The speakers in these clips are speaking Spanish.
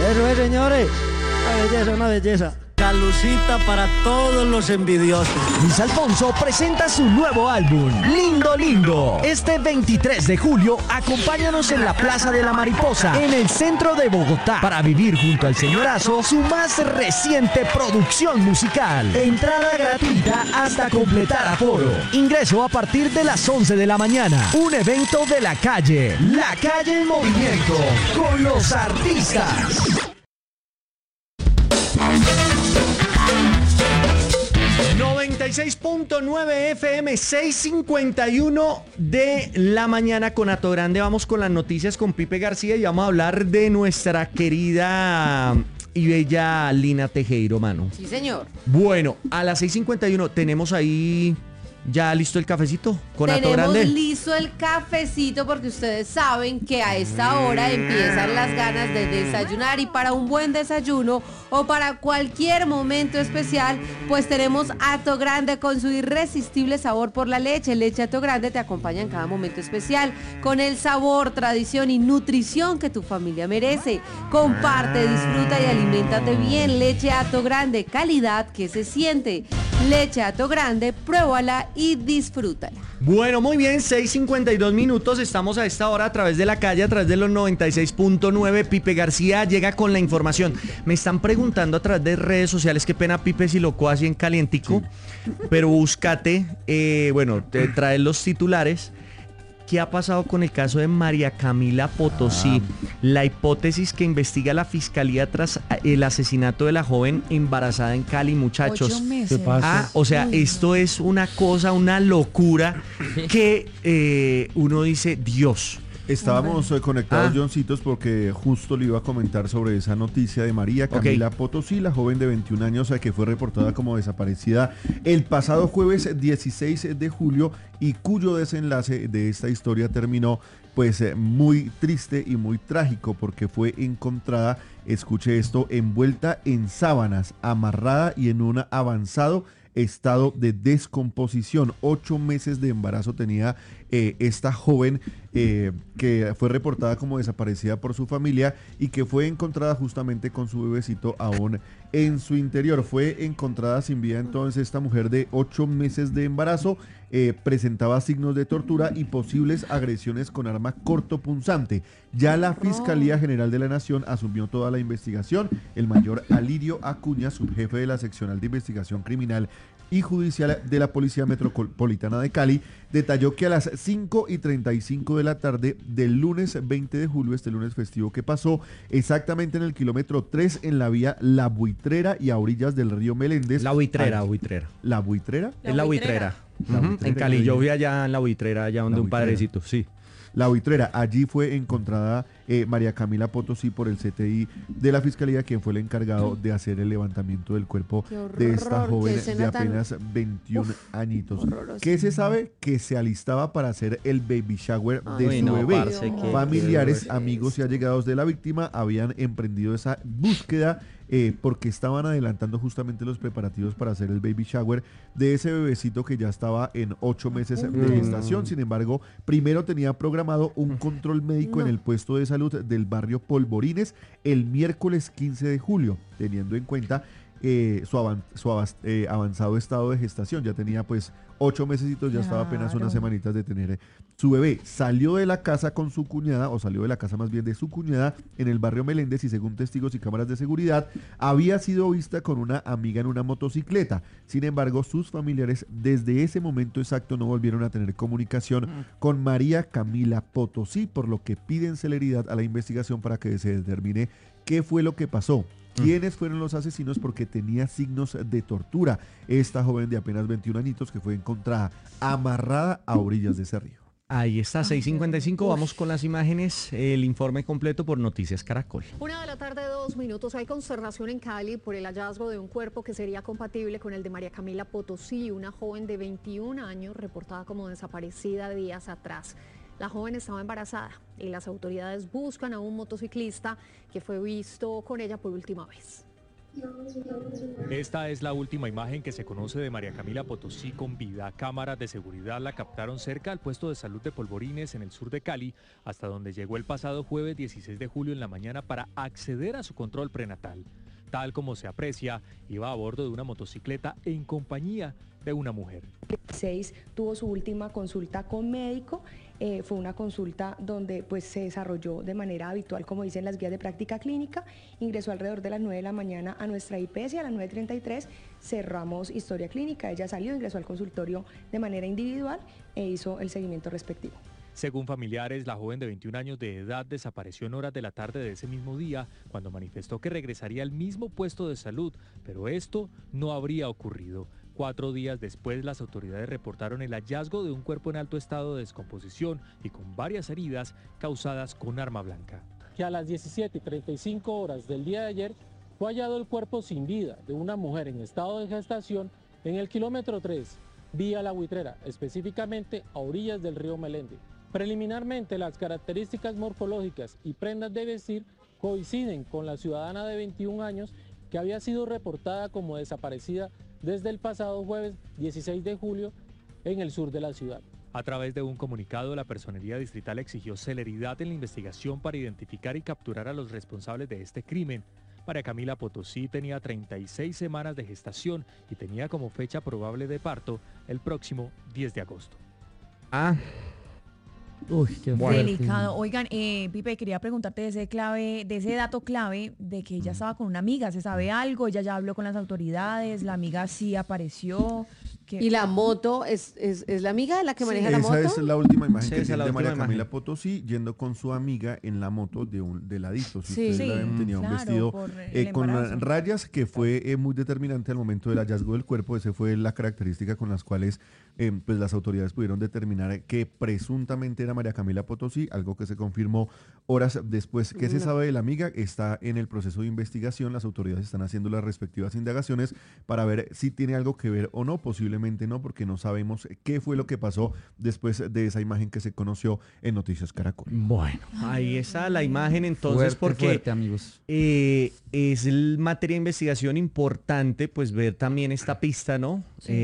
Eso es, señores. Una belleza. Calucita para todos los envidiosos. Luis Alfonso presenta su nuevo álbum, Lindo Lindo. Este 23 de julio, acompáñanos en la Plaza de la Mariposa, en el centro de Bogotá, para vivir junto al señorazo su más reciente producción musical. Entrada gratuita hasta completar aforo. Ingreso a partir de las 11 de la mañana. Un evento de La Calle en movimiento, con los artistas. 96.9 FM, 6:51 de la mañana con Ato Grande. Vamos con las noticias con Pipe García y vamos a hablar de nuestra querida y bella Lina Tejero, mano. Sí, señor. Bueno, a las 6:51 tenemos ahí ya listo el cafecito con Ato Grande. Tenemos listo el cafecito porque ustedes saben que a esta hora empiezan las ganas de desayunar, y para un buen desayuno o para cualquier momento especial, pues tenemos Ato Grande con su irresistible sabor por la leche. Leche Ato Grande te acompaña en cada momento especial con el sabor, tradición y nutrición que tu familia merece. Comparte, disfruta y aliméntate bien. Leche Ato Grande, calidad que se siente. Leche Ato Grande, pruébala y disfrútala. Bueno, muy bien, 6:52 minutos. Estamos a esta hora a través de La Calle, a través de los 96.9. Pipe García llega con la información. Me están preguntando a través de redes sociales, qué pena, Pipe, si lo cojo así en calientico, sí. Pero búscate, te trae los titulares. ¿Qué ha pasado con el caso de María Camila Potosí? La hipótesis que investiga la fiscalía tras el asesinato de la joven embarazada en Cali, muchachos. 8 meses. ¿Qué pasa? Esto es una cosa, una locura que uno dice, Dios. Estábamos conectados, Johncitos, porque justo le iba a comentar sobre esa noticia de María Camila Potosí, la joven de 21 años que fue reportada como desaparecida el pasado jueves 16 de julio y cuyo desenlace de esta historia terminó pues muy triste y muy trágico, porque fue encontrada, escuche esto, envuelta en sábanas, amarrada y en un avanzado estado de descomposición. 8 meses de embarazo tenía esta joven que fue reportada como desaparecida por su familia y que fue encontrada justamente con su bebecito aún en su interior. Fue encontrada sin vida entonces esta mujer de 8 meses de embarazo. Presentaba signos de tortura y posibles agresiones con arma cortopunzante. Ya la Fiscalía General de la Nación asumió toda la investigación. El mayor Alirio Acuña, subjefe de la seccional de investigación criminal y judicial de la Policía Metropolitana de Cali, detalló que a las 5:35 de la tarde del lunes 20 de julio, este lunes festivo que pasó, exactamente en el kilómetro 3 en la vía La Buitrera y a orillas del río Meléndez. La Buitrera. ¿La Buitrera? Es La Buitrera. En Cali, yo fui allá en La Buitrera, allá donde un padrecito, sí. La Buitrera, allí fue encontrada María Camila Potosí por el CTI de la Fiscalía, quien fue el encargado de hacer el levantamiento del cuerpo de esta joven de apenas 21 añitos. Horroroso. ¿Qué se sabe? Que se alistaba para hacer el baby shower de su bebé. Familiares, amigos y allegados de la víctima habían emprendido esa búsqueda porque estaban adelantando justamente los preparativos para hacer el baby shower de ese bebecito que ya estaba en 8 meses de gestación. Sin embargo, primero tenía programado un control médico en el puesto de salud del barrio Polvorines el miércoles 15 de julio, teniendo en cuenta su avanzado estado de gestación. Ya tenía pues 8 mesecitos, ya estaba apenas unas semanitas de tener su bebé. Salió de la casa con su cuñada, o salió de la casa más bien de su cuñada en el barrio Meléndez, y según testigos y cámaras de seguridad, había sido vista con una amiga en una motocicleta. Sin embargo, sus familiares desde ese momento exacto no volvieron a tener comunicación con María Camila Potosí, por lo que piden celeridad a la investigación para que se determine qué fue lo que pasó. ¿Quiénes fueron los asesinos? Porque tenía signos de tortura esta joven de apenas 21 añitos que fue encontrada amarrada a orillas de ese río. Ahí está, 6:55. Vamos con las imágenes, el informe completo por Noticias Caracol. 1:02 p.m. Hay consternación en Cali por el hallazgo de un cuerpo que sería compatible con el de María Camila Potosí, una joven de 21 años reportada como desaparecida días atrás. La joven estaba embarazada y las autoridades buscan a un motociclista que fue visto con ella por última vez. Esta es la última imagen que se conoce de María Camila Potosí con vida. Cámaras de seguridad la captaron cerca al puesto de salud de Polvorines en el sur de Cali, hasta donde llegó el pasado jueves 16 de julio en la mañana para acceder a su control prenatal. Tal como se aprecia, iba a bordo de una motocicleta en compañía de una mujer. 6 tuvo su última consulta con médico. Fue una consulta donde pues, se desarrolló de manera habitual, como dicen las guías de práctica clínica. Ingresó alrededor de las 9 de la mañana a nuestra IPS y a las 9:33 cerramos historia clínica. Ella salió, ingresó al consultorio de manera individual e hizo el seguimiento respectivo. Según familiares, la joven de 21 años de edad desapareció en horas de la tarde de ese mismo día, cuando manifestó que regresaría al mismo puesto de salud, pero esto no habría ocurrido. 4 días después, las autoridades reportaron el hallazgo de un cuerpo en alto estado de descomposición y con varias heridas causadas con arma blanca. Que a las 17:35 horas del día de ayer fue hallado el cuerpo sin vida de una mujer en estado de gestación en el kilómetro 3, vía La Buitrera, específicamente a orillas del río Melende. Preliminarmente, las características morfológicas y prendas de vestir coinciden con la ciudadana de 21 años que había sido reportada como desaparecida desde el pasado jueves 16 de julio en el sur de la ciudad. A través de un comunicado, la Personería Distrital exigió celeridad en la investigación para identificar y capturar a los responsables de este crimen. María Camila Potosí tenía 36 semanas de gestación y tenía como fecha probable de parto el próximo 10 de agosto. Uy, qué fuerte. Delicado. Oigan, Pipe, quería preguntarte de ese dato clave de que ella estaba con una amiga. ¿Se sabe algo? ¿Ella ya habló con las autoridades? ¿La amiga sí apareció? ¿Y la moto es la amiga la que maneja la moto? Esa es la última imagen Sí, que esa es tiene la de María última Camila imagen. Potosí yendo con su amiga en la moto de ladito. Si Sí. ustedes la ven, tenía un claro, vestido por el con embarazo. rayas que fue muy determinante al momento del hallazgo del cuerpo. Esa fue la característica con las cuales pues las autoridades pudieron determinar que presuntamente era María Camila Potosí, algo que se confirmó horas después. ¿Qué se sabe de la amiga? Está en el proceso de investigación. Las autoridades están haciendo las respectivas indagaciones para ver si tiene algo que ver o no. Posiblemente no, porque no sabemos qué fue lo que pasó después de esa imagen que se conoció en Noticias Caracol. Bueno, ahí está la imagen entonces, porque fuerte, amigos. es materia de investigación importante, pues ver también esta pista, ¿no?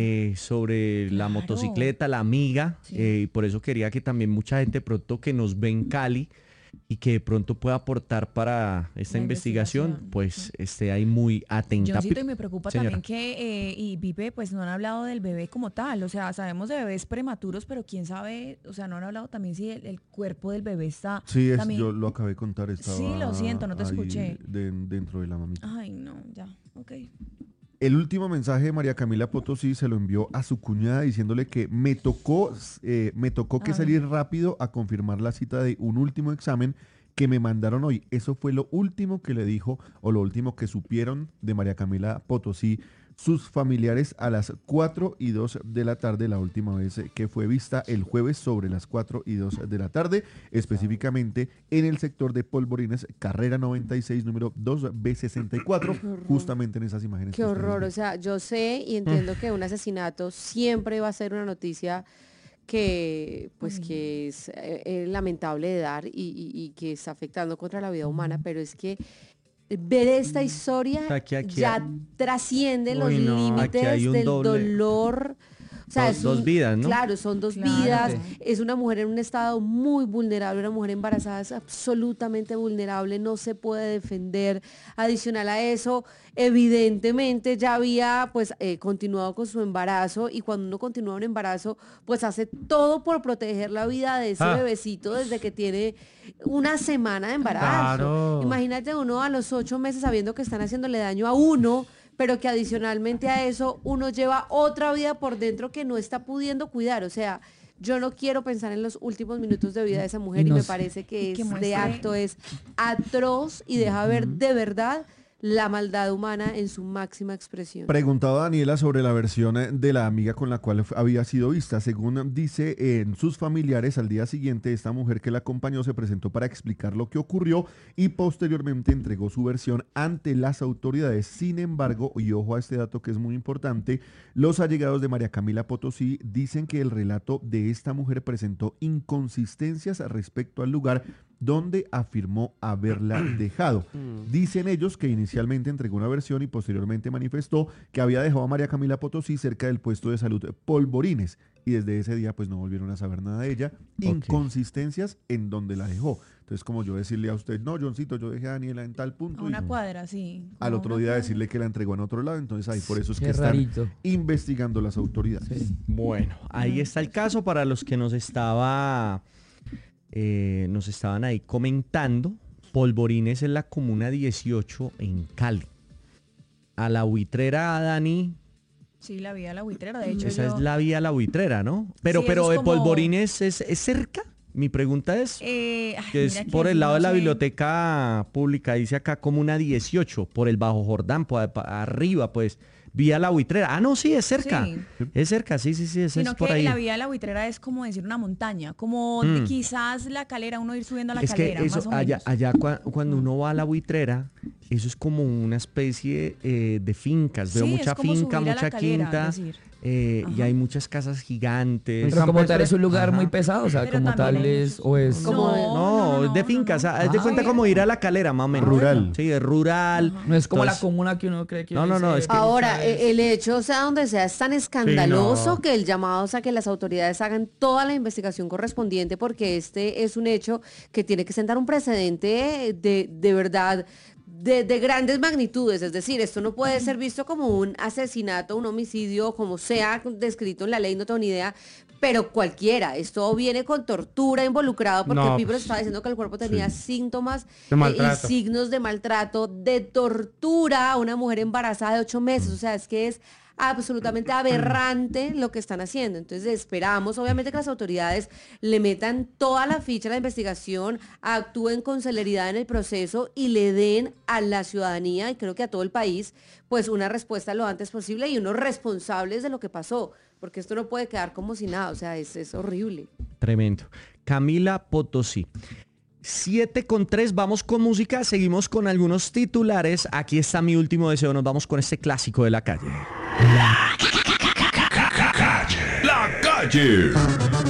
Sobre la Claro. motocicleta, la amiga, Sí. y por eso quería que también mucha gente pronto que nos ve en Cali y que de pronto pueda aportar para esta La investigación, investigación, pues esté ahí muy atenta. Johncito, y me preocupa Señora. también que, y Pipe, pues no han hablado del bebé como tal. O sea, sabemos de bebés prematuros, pero quién sabe, o sea, no han hablado también si el cuerpo del bebé está Sí, también... yo lo acabé de contar. Estaba Sí, lo siento, no te ahí escuché. dentro de la mamita. Ay, no, ya, ok. El último mensaje de María Camila Potosí se lo envió a su cuñada diciéndole que me tocó que Ay. salir rápido a confirmar la cita de un último examen que me mandaron hoy. Eso fue lo último que le dijo o lo último que supieron de María Camila Potosí sus familiares a las 4:02 de la tarde, la última vez que fue vista el jueves sobre las 4:02 de la tarde, específicamente en el sector de Polvorines, carrera 96, número 2B64, justamente en esas imágenes. Qué que ustedes horror, ven. o sea, yo sé y entiendo que un asesinato siempre va a ser una noticia que pues que es lamentable de dar y que está afectando contra la vida humana, pero es que ver esta historia Aquí ya trasciende los Uy, no, aquí hay límites un del doble. dolor. O sea, Dos vidas, ¿no? Claro, son dos Claro. vidas. Es una mujer en un estado muy vulnerable, una mujer embarazada es absolutamente vulnerable, no se puede defender. Adicional a eso, evidentemente ya había pues continuado con su embarazo y cuando uno continúa un embarazo, pues hace todo por proteger la vida de ese bebecito desde que tiene una semana de embarazo. Claro. Imagínate uno a los 8 meses sabiendo que están haciéndole daño a uno, pero que adicionalmente a eso uno lleva otra vida por dentro que no está pudiendo cuidar. O sea, yo no quiero pensar en los últimos minutos de vida de esa mujer y me parece que que este muestre- acto es atroz y deja ver de verdad la maldad humana en su máxima expresión. Preguntaba Daniela sobre la versión de la amiga con la cual había sido vista. Según dice en sus familiares, al día siguiente esta mujer que la acompañó se presentó para explicar lo que ocurrió y posteriormente entregó su versión ante las autoridades. Sin embargo, y ojo a este dato que es muy importante, los allegados de María Camila Potosí dicen que el relato de esta mujer presentó inconsistencias respecto al lugar donde afirmó haberla dejado. Dicen ellos que inicialmente entregó una versión y posteriormente manifestó que había dejado a María Camila Potosí cerca del puesto de salud Polvorines, y desde ese día pues no volvieron a saber nada de ella. Inconsistencias en donde la dejó. Entonces, como yo decirle a usted, no, Johncito, yo dejé a Daniela en tal punto. A una cuadra, sí. Al otro día decirle que la entregó en otro lado. Entonces, ahí por eso es que están investigando las autoridades. Sí. Bueno, ahí está el caso para los que nos estaban ahí comentando. Polvorines es la comuna 18 en Cali. A la Buitrera, Dani. Sí, la vía a la Buitrera, de hecho. Esa es la vía a la Buitrera, ¿no? Pero de como... Polvorines es cerca. Mi pregunta es, que es por el lado de la biblioteca pública, dice acá comuna 18, por el Bajo Jordán, arriba, pues, vía La Buitrera. Ah, no, sí, es cerca. Sí. Es cerca, sí, es por ahí. La vía de La Buitrera es como decir una montaña, como quizás la calera, uno ir subiendo a la calera, eso, más o menos. Allá cuando uno va a La Buitrera, eso es como una especie de fincas. Veo mucha finca, mucha quinta. Y hay muchas casas gigantes. Pero como tal es un lugar muy pesado, o sea, pero como tal es... o es No, es de fincas, es de cuenta como ir a la calera, más o menos. Rural. Sí, es rural. No es como la comuna que uno cree que... No, es que... Ahora, el hecho, sea donde sea, es tan escandaloso que el llamado a que las autoridades hagan toda la investigación correspondiente, porque este es un hecho que tiene que sentar un precedente de verdad... De grandes magnitudes, es decir, esto no puede ser visto como un asesinato, un homicidio, como sea descrito en la ley, no tengo ni idea, pero cualquiera, esto viene con tortura involucrado, porque Pipe estaba diciendo que el cuerpo tenía síntomas y signos de maltrato, de tortura a una mujer embarazada de 8 meses, o sea, es que es absolutamente aberrante lo que están haciendo. Entonces esperamos obviamente que las autoridades le metan toda la ficha a la investigación, actúen con celeridad en el proceso y le den a la ciudadanía, y creo que a todo el país, pues una respuesta lo antes posible y unos responsables de lo que pasó, porque esto no puede quedar como si nada, o sea, es horrible. Tremendo. Camila Potosí. 7:03, vamos con música, seguimos con algunos titulares. Aquí está mi último deseo, nos vamos con este clásico de la calle. La calle.